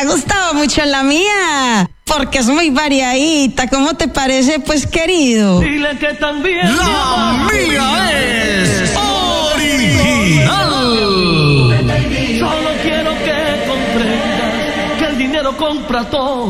gustado mucho la mía, porque es muy variadita. ¿Cómo te parece, pues, querido? Dile que también la mía es original. Solo quiero que comprendas que el dinero compra todo.